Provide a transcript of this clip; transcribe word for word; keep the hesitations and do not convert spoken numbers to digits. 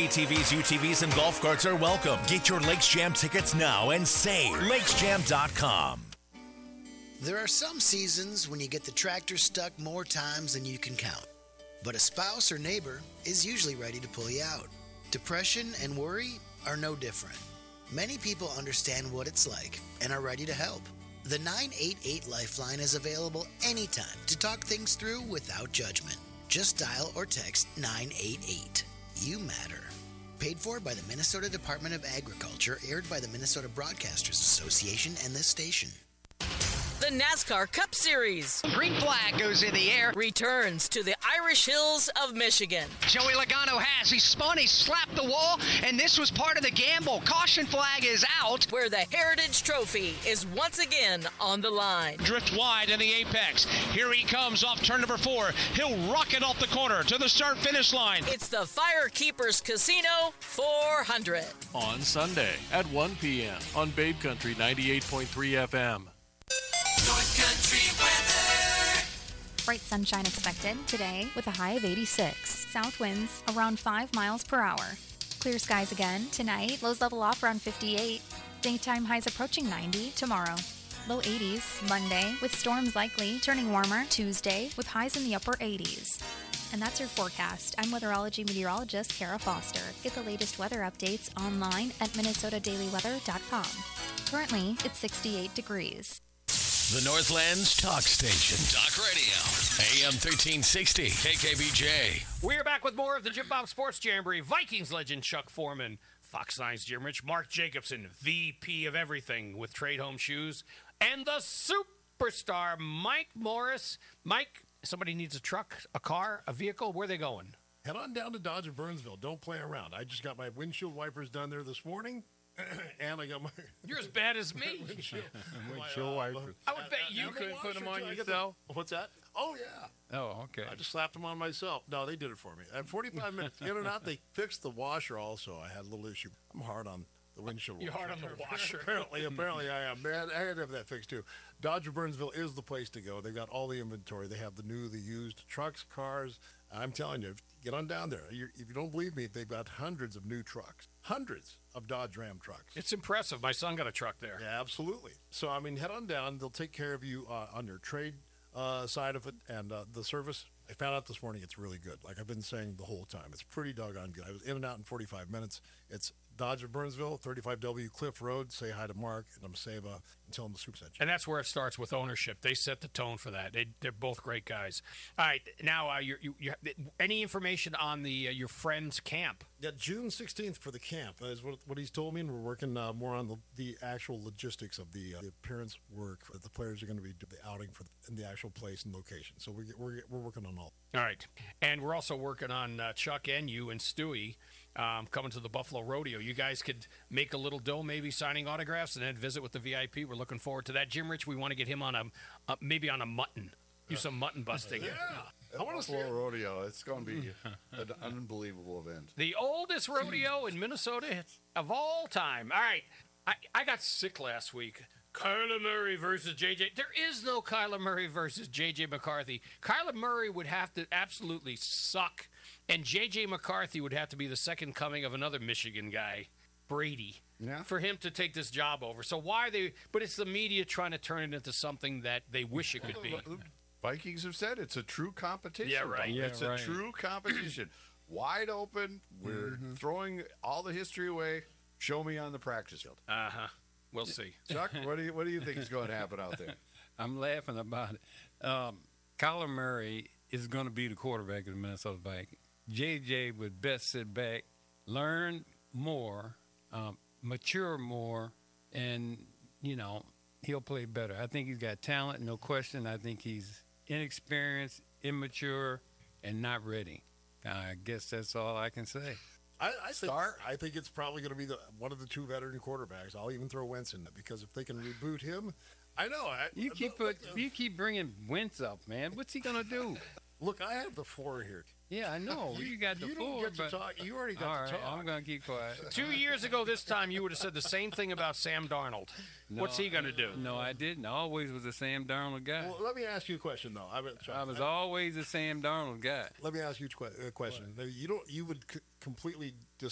A T Vs, U T Vs, and golf carts are welcome. Get your Lakes Jam tickets now and save. lakes jam dot com. There are some seasons when you get the tractor stuck more times than you can count. But a spouse or neighbor is usually ready to pull you out. Depression and worry are no different. Many people understand what it's like and are ready to help. The nine eight eight Lifeline is available anytime to talk things through without judgment. Just dial or text nine eight eight. You matter. Paid for by the Minnesota Department of Agriculture, aired by the Minnesota Broadcasters Association and this station. The NASCAR Cup Series. Green flag goes in the air. Returns to the Irish Hills of Michigan. Joey Logano has. He spun, he slapped the wall, and this was part of the gamble. Caution flag is out. Where the Heritage Trophy is once again on the line. Drift wide in the apex. Here he comes off turn number four. He'll rocket off the corner to the start-finish line. It's the Firekeepers Casino four hundred. On Sunday at one p.m. on Babe Country ninety-eight point three F M. North Country weather. Bright sunshine expected today with a high of eighty-six. South winds around five miles per hour. Clear skies again tonight. Lows level off around fifty-eight. Daytime highs approaching ninety tomorrow. Low eighties Monday with storms likely. Turning warmer Tuesday with highs in the upper eighties. And that's your forecast. I'm weatherology meteorologist Kara Foster. Get the latest weather updates online at minnesota daily weather dot com. Currently, it's sixty-eight degrees. The Northland's talk station. Talk Radio. A M thirteen sixty. K K B J. We're back with more of the Jim Bob Sports Jamboree. Vikings legend Chuck Foreman. Fox nine's Jim Rich. Mark Jacobson, V P of everything with Trade Home Shoes. And the superstar Mike Morris. Mike, somebody needs a truck, a car, a vehicle. Where are they going? Head on down to Dodge of Burnsville. Don't play around. I just got my windshield wipers done there this morning. And I got my... You're as bad as me. windshield windshield wipers. I would bet you couldn't put them on yourself. What's that? Oh, yeah. Oh, okay. I just slapped them on myself. No, they did it for me. At forty-five minutes in and out, they fixed the washer also. I had a little issue. I'm hard on the windshield You're washer. hard on the washer. apparently, apparently I am. Man, I had to have that fixed too. Dodge of Burnsville is the place to go. They've got all the inventory. They have the new, the used trucks, cars. I'm telling you, get on down there. You're, if you don't believe me, they've got hundreds of new trucks. Hundreds of Dodge Ram trucks. It's impressive. My son got a truck there. Yeah, absolutely. So, I mean, head on down. They'll take care of you uh, on your trade uh, side of it. And uh, the service, I found out this morning, it's really good. Like I've been saying the whole time. It's pretty doggone good. I was in and out in forty-five minutes. It's Dodge of Burnsville, thirty-five W Cliff Road. Say hi to Mark and I'm Sava and tell him the soup sent you. And that's where it starts with ownership. They set the tone for that. They, they're both great guys. All right, now uh, you, you, you, any information on the uh, your friend's camp? Yeah, June sixteenth for the camp is what, what he's told me, and we're working uh, more on the, the actual logistics of the, uh, the appearance work. The players are going to be doing the outing for the, in the actual place and location. So we're, we're, we're working on all. All right, and we're also working on uh, Chuck and you and Stewie um, coming to the Buffalo Rodeo. You guys could make a little dough, maybe signing autographs, and then visit with the V I P. We're looking forward to that. Jim Rich, we want to get him on a uh, maybe on a mutton. Do some mutton busting. Yeah. I want to Buffalo Rodeo. It's going to be an unbelievable event. The oldest rodeo in Minnesota of all time. All right. I, I got sick last week. Kyler Murray versus J J. There is no Kyler Murray versus J J McCarthy. Kyler Murray would have to absolutely suck, and J J McCarthy would have to be the second coming of another Michigan guy, Brady, yeah. for him to take this job over. So why are they – but it's the media trying to turn it into something that they wish it could be. Vikings have said it's a true competition. Yeah, right. Yeah, it's right. a true competition. Wide open. We're mm-hmm. throwing all the history away. Show me on the practice field. Uh-huh. We'll see. Chuck, what do you what do you think is going to happen out there? I'm laughing about it. Um, Kyler Murray is going to be the quarterback of the Minnesota Vikings. J J would best sit back, learn more, um, mature more, and, you know, he'll play better. I think he's got talent, no question. I think he's inexperienced, immature, and not ready. I guess that's all I can say. I, I think I think it's probably going to be the, one of the two veteran quarterbacks. I'll even throw Wentz in it because if they can reboot him, I know. I, you keep look, put, you keep bringing Wentz up, man. What's he going to do? Look, I have the floor here. Yeah, I know. You, you got the you floor. Don't get to talk. You already got all to right, talk. I'm going to keep quiet. Two years ago this time, you would have said the same thing about Sam Darnold. No, What's he going to do? No, I didn't. I always was a Sam Darnold guy. Well, let me ask you a question, though. I, mean, I was always a Sam Darnold guy. Let me ask you a question. You don't. You would c- completely dis-